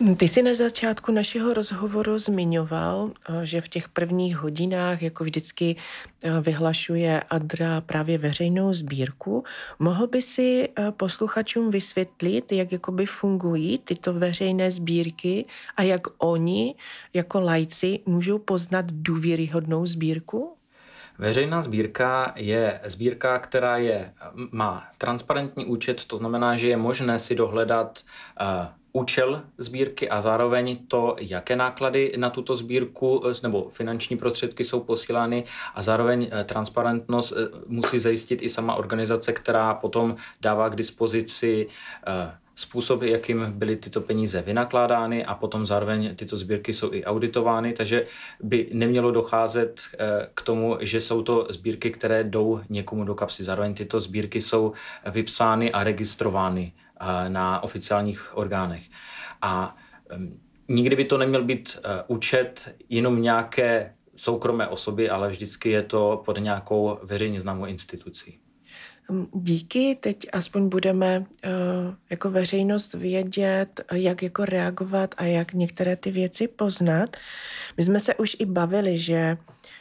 Ty jsi na začátku našeho rozhovoru zmiňoval, že v těch prvních hodinách jako vždycky vyhlašuje Adra právě veřejnou sbírku. Mohl by si posluchačům vysvětlit, jak jakoby fungují tyto veřejné sbírky a jak oni jako laici můžou poznat důvěryhodnou sbírku? Veřejná sbírka je sbírka, která má transparentní účet, to znamená, že je možné si dohledat účel sbírky a zároveň to, jaké náklady na tuto sbírku nebo finanční prostředky jsou posílány, a zároveň transparentnost musí zajistit i sama organizace, která potom dává k dispozici způsob, jakým byly tyto peníze vynakládány, a potom zároveň tyto sbírky jsou i auditovány, takže by nemělo docházet k tomu, že jsou to sbírky, které jdou někomu do kapsy. Zároveň tyto sbírky jsou vypsány a registrovány na oficiálních orgánech. A nikdy by to neměl být účet jenom nějaké soukromé osoby, ale vždycky je to pod nějakou veřejně známou institucí. Díky, teď aspoň budeme jako veřejnost vědět, jak jako reagovat a jak některé ty věci poznat. My jsme se už i bavili, že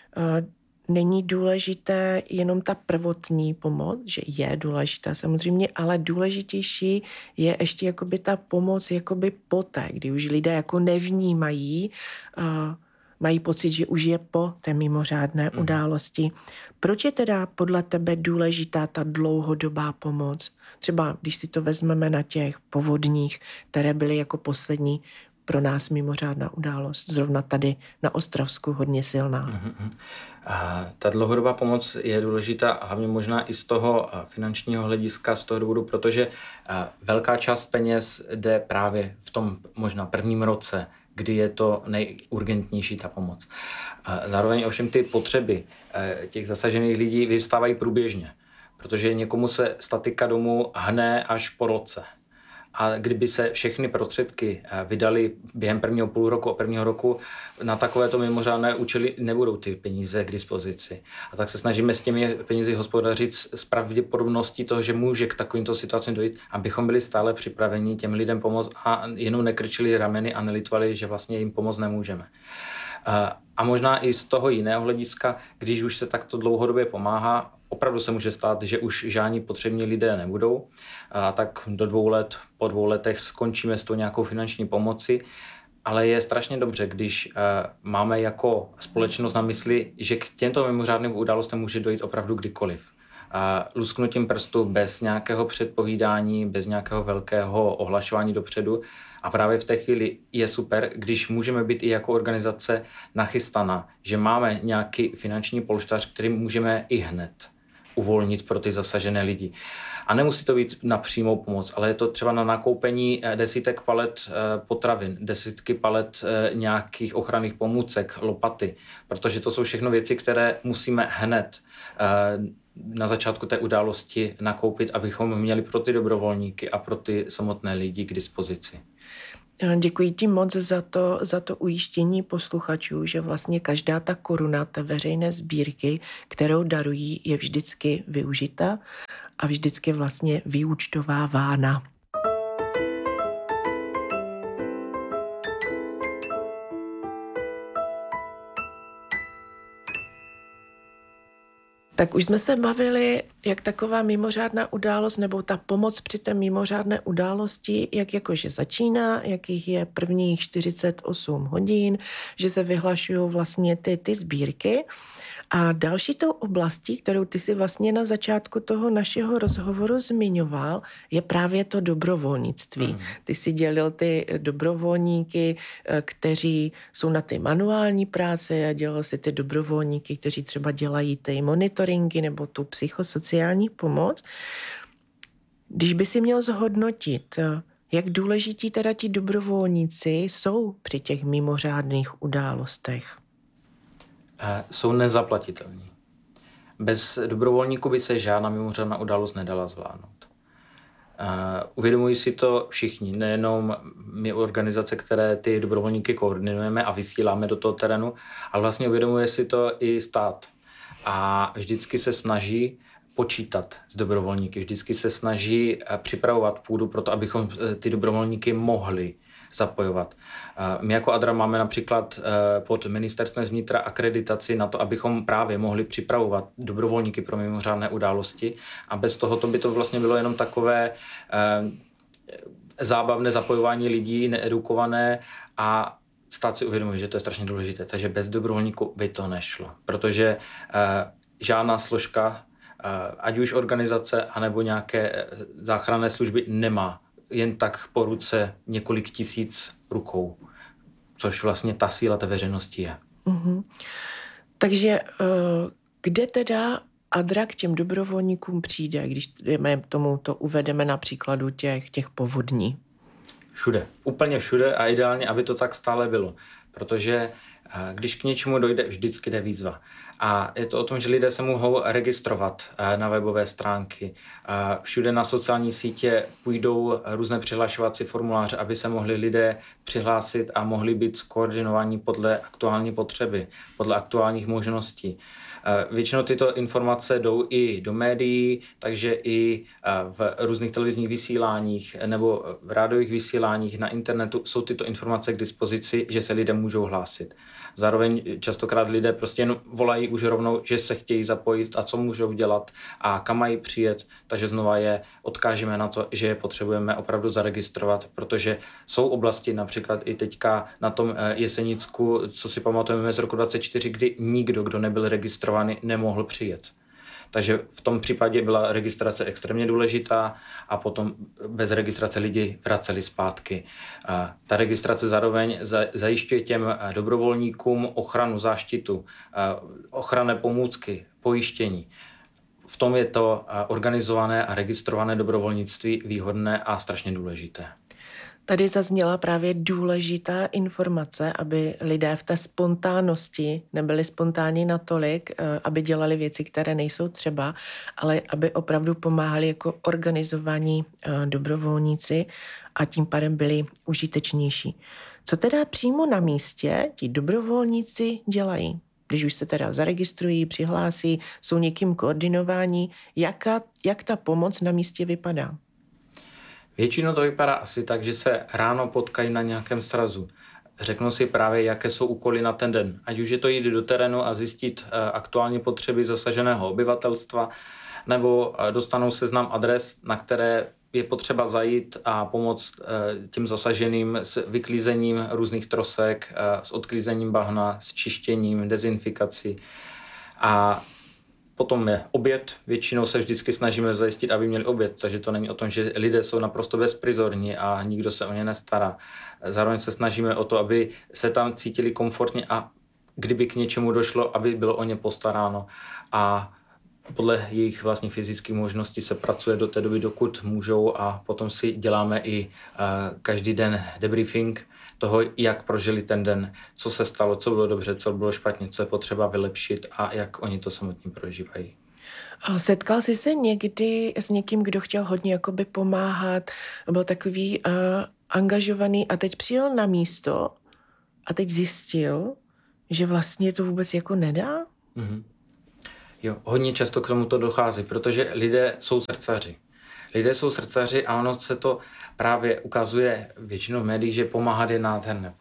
není důležité jenom ta prvotní pomoc, že je důležitá samozřejmě, ale důležitější je ještě jakoby ta pomoc jakoby poté, kdy už lidé jako nevnímají, mají pocit, že už je po té mimořádné události. Proč je teda podle tebe důležitá ta dlouhodobá pomoc? Třeba když si to vezmeme na těch povodních, které byly jako poslední pro nás mimořádná událost. Zrovna tady na Ostravsku hodně silná. A ta dlouhodobá pomoc je důležitá hlavně možná i z toho finančního hlediska, z toho důvodu, protože velká část peněz jde právě v tom možná prvním roce, kdy je to nejurgentnější ta pomoc. Zároveň ovšem ty potřeby těch zasažených lidí vyvstávají průběžně, protože někomu se statika domu hne až po roce. A kdyby se všechny prostředky vydaly během prvního půlroku a prvního roku, na takovéto mimořádné účely nebudou ty peníze k dispozici. A tak se snažíme s těmi penězi hospodařit s pravděpodobností toho, že může k takovýmto situacím dojít, abychom byli stále připraveni těm lidem pomoct a jenom nekrčili rameny a nelitovali, že vlastně jim pomoct nemůžeme. A možná i z toho jiného hlediska, když už se takto dlouhodobě pomáhá, opravdu se může stát, že už žádní potřební lidé nebudou, a tak do 2 let, po 2 letech skončíme s tou nějakou finanční pomoci, ale je strašně dobře, když máme jako společnost na mysli, že k těmto mimořádným událostem může dojít opravdu kdykoliv. Lusknutím prstu bez nějakého předpovídání, bez nějakého velkého ohlašování dopředu. A právě v té chvíli je super, když můžeme být i jako organizace nachystaná, že máme nějaký finanční polštář, který můžeme i hned uvolnit pro ty zasažené lidi. A nemusí to být na přímou pomoc, ale je to třeba na nakoupení desítek palet potravin, desítky palet nějakých ochranných pomůcek, lopaty, protože to jsou všechno věci, které musíme hned na začátku té události nakoupit, abychom měli pro ty dobrovolníky a pro ty samotné lidi k dispozici. Děkuji ti moc za to ujištění posluchačů, že vlastně každá ta koruna té veřejné sbírky, kterou darují, je vždycky využita a vždycky vlastně vyúčtovávána. Tak už jsme se bavili, jak taková mimořádná událost nebo ta pomoc při té mimořádné události, jak jakože začíná, jakých je prvních 48 hodin, že se vyhlašují vlastně ty sbírky. A další tou oblastí, kterou ty si vlastně na začátku toho našeho rozhovoru zmiňoval, je právě to dobrovolnictví. Ty si dělil ty dobrovolníky, kteří jsou na ty manuální práce, a dělal si ty dobrovolníky, kteří třeba dělají ty monitoringy nebo tu psychosociální pomoc. Když by si měl zhodnotit, jak důležití teda ti dobrovolníci jsou při těch mimořádných událostech? Jsou nezaplatitelní. Bez dobrovolníků by se žádná mimořádná událost nedala zvládnout. Uvědomují si to všichni, nejenom my organizace, které ty dobrovolníky koordinujeme a vysíláme do toho terénu, ale vlastně uvědomuje si to i stát. A vždycky se snaží počítat s dobrovolníky, vždycky se snaží připravovat půdu pro to, abychom ty dobrovolníky mohli zapojovat. My jako Adra máme například pod ministerstvem vnitra akreditaci na to, abychom právě mohli připravovat dobrovolníky pro mimořádné události a bez toho to by to vlastně bylo jenom takové zábavné zapojování lidí, needukované a stát si uvědomuje, že to je strašně důležité. Takže bez dobrovolníků by to nešlo, protože žádná složka, ať už organizace, anebo nějaké záchranné služby nemá jen tak po ruce několik tisíc rukou, což vlastně ta síla té veřejnosti je. Mm-hmm. Takže kde teda Adra k těm dobrovolníkům přijde, když tomu to uvedeme na příkladu těch povodní? Všude, úplně všude a ideálně, aby to tak stále bylo, protože když k něčemu dojde, vždycky jde výzva. A je to o tom, že lidé se mohou registrovat na webové stránky. Všude na sociální sítě půjdou různé přihlašovací formuláře, aby se mohli lidé přihlásit a mohli být skoordinovaní podle aktuální potřeby, podle aktuálních možností. Většinou tyto informace jdou i do médií, takže i v různých televizních vysíláních nebo v rádiových vysíláních na internetu jsou tyto informace k dispozici, že se lidé můžou hlásit. Zároveň častokrát lidé prostě jen volají už rovnou, že se chtějí zapojit a co můžou dělat a kam mají přijet, takže znova je odkážeme na to, že je potřebujeme opravdu zaregistrovat, protože jsou oblasti, například i teďka na tom Jesenicku, co si pamatujeme z roku 2024, kdy nikdo, kdo nebyl registrovaný, nemohl přijet. Takže v tom případě byla registrace extrémně důležitá a potom bez registrace lidi vraceli zpátky. Ta registrace zároveň zajišťuje těm dobrovolníkům ochranu, záštitu, ochranné pomůcky, pojištění. V tom je to organizované a registrované dobrovolnictví výhodné a strašně důležité. Tady zazněla právě důležitá informace, aby lidé v té spontánnosti nebyli spontánní natolik, aby dělali věci, které nejsou třeba, ale aby opravdu pomáhali jako organizovaní dobrovolníci a tím pádem byli užitečnější. Co teda přímo na místě ti dobrovolníci dělají? Když už se teda zaregistrují, přihlásí, jsou někým koordinováni, jak ta pomoc na místě vypadá? Většinou to vypadá asi tak, že se ráno potkají na nějakém srazu. Řeknou si právě, jaké jsou úkoly na ten den. Ať už je to jít do terénu a zjistit aktuální potřeby zasaženého obyvatelstva, nebo dostanou seznam adres, na které je potřeba zajít a pomoct těm zasaženým s vyklízením různých trosek, s odklízením bahna, s čištěním, dezinfikací. A potom je oběd. Většinou se vždycky snažíme zajistit, aby měli oběd, takže to není o tom, že lidé jsou naprosto bezprizorní a nikdo se o ně nestará. Zároveň se snažíme o to, aby se tam cítili komfortně a kdyby k něčemu došlo, aby bylo o ně postaráno. A podle jejich vlastních fyzických možností se pracuje do té doby, dokud můžou a potom si děláme i každý den debriefing toho, jak prožili ten den, co se stalo, co bylo dobře, co bylo špatně, co je potřeba vylepšit a jak oni to samotně prožívají. Setkal jsi se někdy s někým, kdo chtěl hodně jakoby pomáhat, byl takový angažovaný a teď přijel na místo a teď zjistil, že vlastně to vůbec jako nedá? Mm-hmm. Jo, hodně často k tomu to dochází, protože lidé jsou srdcaři. Lidé jsou srdcaři a ono se to právě ukazuje většinou v médiích, že pomáhat je nádherné.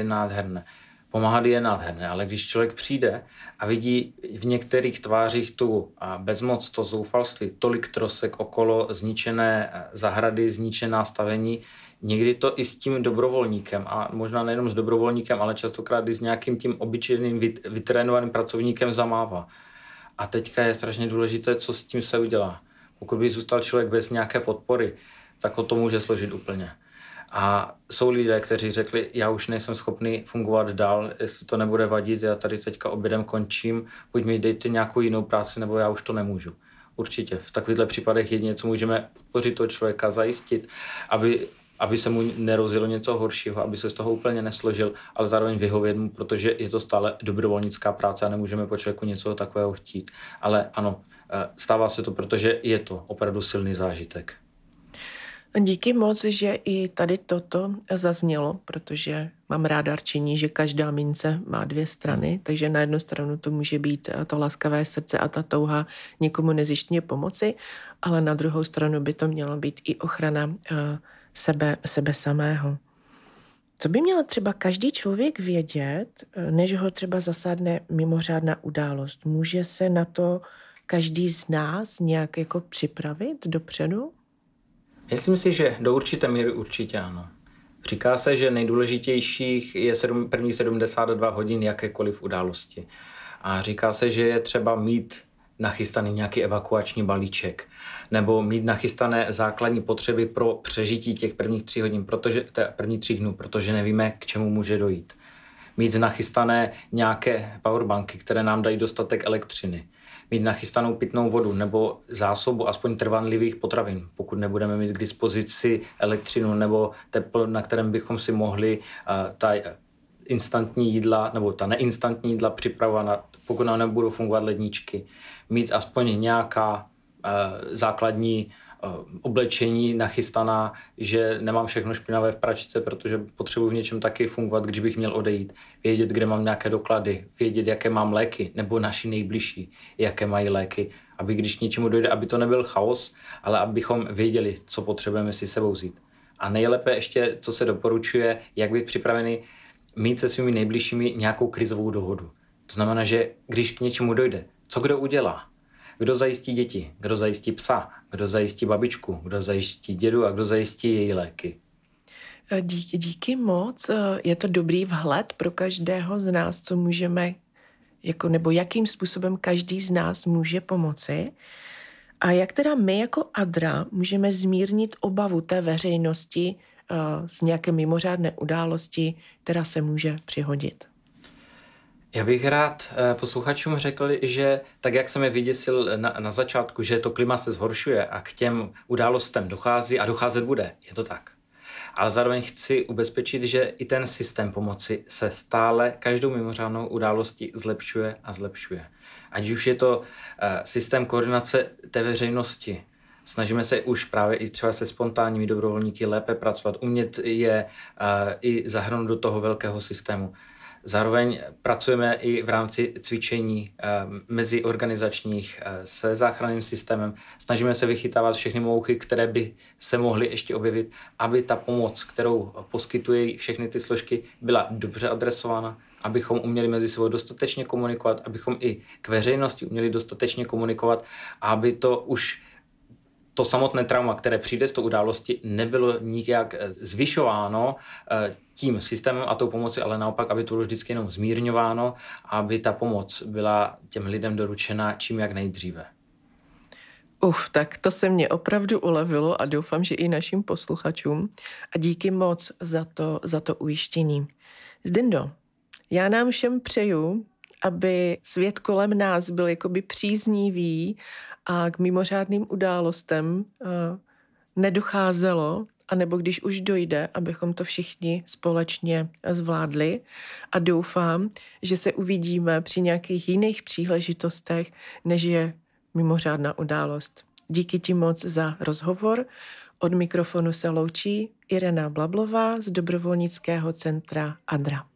Pomáhat je nádherné, ale když člověk přijde a vidí v některých tvářích tu bezmoc, to zoufalství, tolik trosek okolo, zničené zahrady, zničená stavení, někdy to i s tím dobrovolníkem a možná nejenom s dobrovolníkem, ale častokrát i s nějakým tím obyčejným vytrénovaným pracovníkem zamává. A teďka je strašně důležité, co s tím se udělá. Pokud by zůstal člověk bez nějaké podpory, tak o to může složit úplně. A jsou lidé, kteří řekli, já už nejsem schopný fungovat dál, jestli to nebude vadit, já tady teďka obědem končím, buď mi dejte nějakou jinou práci, nebo já už to nemůžu. Určitě. V takovýchto případech jedině, co můžeme podpořit toho člověka, zajistit, aby se mu nerozjelo něco horšího, aby se z toho úplně nesložil, ale zároveň vyhovět mu, protože je to stále dobrovolnická práce a nemůžeme po člověku něco takového chtít. Ale ano, stává se to, protože je to opravdu silný zážitek. Díky moc, že i tady toto zaznělo, protože mám ráda rčení, že každá mince má dvě strany, takže na jednu stranu to může být to laskavé srdce a ta touha někomu nezištně pomoci, ale na druhou stranu by to mělo být i ochrana sebe samého. Co by měl třeba každý člověk vědět, než ho třeba zasáhne mimořádná událost? Může se na to každý z nás nějak jako připravit dopředu? Myslím si, že do určité míry určitě ano. Říká se, že nejdůležitějších je první 72 hodin jakékoliv události. A říká se, že je třeba mít nachystaný nějaký evakuační balíček nebo mít nachystané základní potřeby pro přežití těch prvních 3 hodin, první 3 dnů, protože nevíme, k čemu může dojít. Mít nachystané nějaké powerbanky, které nám dají dostatek elektřiny. Mít nachystanou pitnou vodu nebo zásobu aspoň trvanlivých potravin, pokud nebudeme mít k dispozici elektřinu nebo teplo, na kterém bychom si mohli ta instantní jídla nebo ta neinstantní jídla připravovat, pokud nám nebudou fungovat ledničky. Mít aspoň nějaká základní oblečení nachystaná, že nemám všechno špinavé v pračce, protože potřebuji v něčem taky fungovat, když bych měl odejít. Vědět, kde mám nějaké doklady, vědět, jaké mám léky, nebo naši nejbližší, jaké mají léky, aby když něčemu dojde, aby to nebyl chaos, ale abychom věděli, co potřebujeme si sebou vzít. A nejlépe ještě, co se doporučuje, jak být připravený, mít se svými nejbližšími nějakou krizovou dohodu. To znamená, že když k něčemu dojde, co kdo udělá? Kdo zajistí děti, kdo zajistí psa, kdo zajistí babičku, kdo zajistí dědu a kdo zajistí její léky. Díky moc. Je to dobrý vhled pro každého z nás, co můžeme, nebo jakým způsobem každý z nás může pomoci. A jak teda my jako ADRA můžeme zmírnit obavu té veřejnosti z nějaké mimořádné události, která se může přihodit? Já bych rád posluchačům řekl, že tak, jak jsem je vyděsil na začátku, že to klima se zhoršuje a k těm událostem dochází a docházet bude, je to tak. Ale zároveň chci ubezpečit, že i ten systém pomoci se stále každou mimořádnou událostí zlepšuje a zlepšuje. Ať už je to systém koordinace té veřejnosti, snažíme se už právě i třeba se spontánními dobrovolníky lépe pracovat, umět je i zahrnout do toho velkého systému. Zároveň pracujeme i v rámci cvičení meziorganizačních se záchranným systémem. Snažíme se vychytávat všechny mouchy, které by se mohly ještě objevit, aby ta pomoc, kterou poskytují všechny ty složky, byla dobře adresována, abychom uměli mezi sebou dostatečně komunikovat, abychom i k veřejnosti uměli dostatečně komunikovat, aby to samotné trauma, které přijde z toho události, nebylo nikjak zvyšováno tím systémem a tou pomocí, ale naopak, aby to bylo vždycky jenom zmírňováno, aby ta pomoc byla těm lidem doručena čím jak nejdříve. Tak to se mě opravdu ulevilo a doufám, že i našim posluchačům. A díky moc za to ujištění. Zdindo, já nám všem přeju, aby svět kolem nás byl jakoby příznivý a k mimořádným událostem nedocházelo, anebo když už dojde, abychom to všichni společně zvládli. A doufám, že se uvidíme při nějakých jiných příležitostech, než je mimořádná událost. Díky ti moc za rozhovor. Od mikrofonu se loučí Irena Blablová z dobrovolnického centra ADRA.